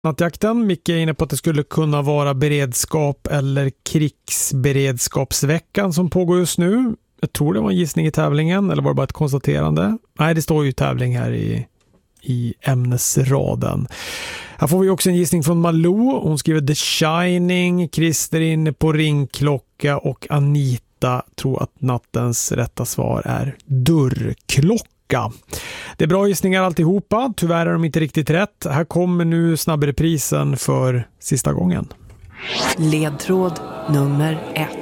Nattjakten. Micke är inne på att det skulle kunna vara beredskap eller krigsberedskapsveckan som pågår just nu. Jag tror det var en gissning i tävlingen, eller var det bara ett konstaterande? Nej, det står ju tävling här i ämnesraden. Här får vi också en gissning från Malou. Hon skriver The Shining, Christer inne på ringklocka och Anita tror att nattens rätta svar är dörrklocka. Det är bra gissningar alltihopa. Tyvärr är de inte riktigt rätt. Här kommer nu snabbreprisen för sista gången. Ledtråd nummer 1.